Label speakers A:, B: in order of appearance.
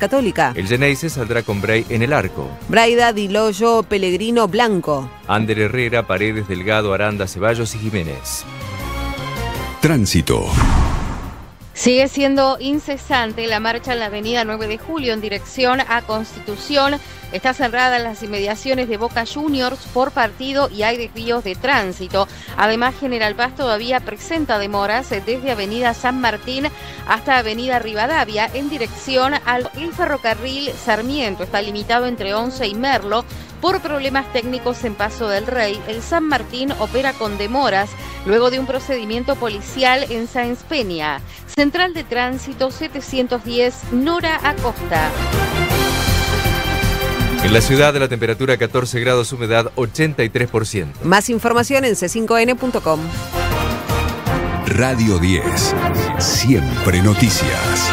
A: Católica.
B: El Geneise saldrá con Bray en el arco.
A: Braida, Di Loyo, Pellegrino, Blanco.
B: Ander Herrera, Paredes, Delgado, Aranda, Ceballos y Jiménez.
C: Tránsito.
D: Sigue siendo incesante la marcha en la avenida 9 de Julio en dirección a Constitución. Está cerrada en las inmediaciones de Boca Juniors por partido y hay desvíos de tránsito. Además, General Paz todavía presenta demoras desde avenida San Martín hasta avenida Rivadavia en dirección al ferrocarril Sarmiento. Está limitado entre Once y Merlo por problemas técnicos en Paso del Rey. El San Martín opera con demoras luego de un procedimiento policial en Sáenz Peña. Central de Tránsito 710, Nora Acosta.
B: En la ciudad, la temperatura 14 grados, humedad 83%.
A: Más información en c5n.com.
C: Radio 10. Siempre noticias.